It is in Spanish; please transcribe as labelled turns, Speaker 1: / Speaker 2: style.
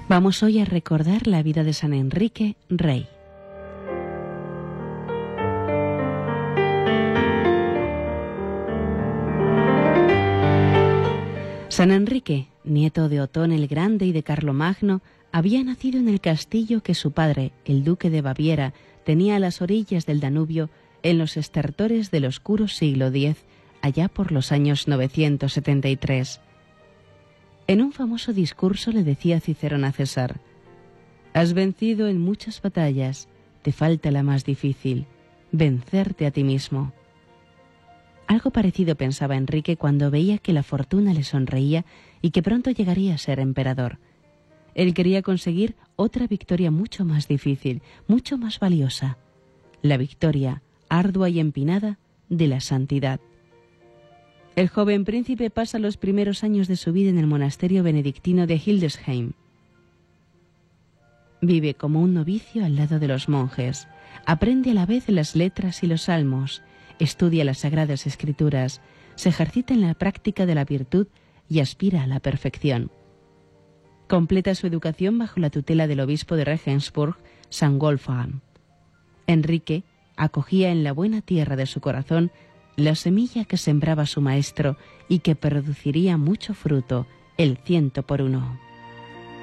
Speaker 1: Vamos hoy a recordar la vida de San Enrique Rey. San Enrique, nieto de Otón el Grande y de Carlomagno, había nacido en el castillo que su padre, el duque de Baviera, tenía a las orillas del Danubio en los estertores del oscuro siglo X, allá por los años 973. En un famoso discurso le decía Cicerón a César: «Has vencido en muchas batallas, te falta la más difícil, vencerte a ti mismo». Algo parecido pensaba Enrique cuando veía que la fortuna le sonreía y que pronto llegaría a ser emperador. Él quería conseguir otra victoria mucho más difícil, mucho más valiosa: la victoria, ardua y empinada, de la santidad. El joven príncipe pasa los primeros años de su vida en el monasterio benedictino de Hildesheim. Vive como un novicio al lado de los monjes, aprende a la vez las letras y los salmos, estudia las sagradas escrituras, se ejercita en la práctica de la virtud y aspira a la perfección. Completa su educación bajo la tutela del obispo de Regensburg, San Wolfgang. Enrique acogía en la buena tierra de su corazón la semilla que sembraba su maestro y que produciría mucho fruto, el 100 por 1.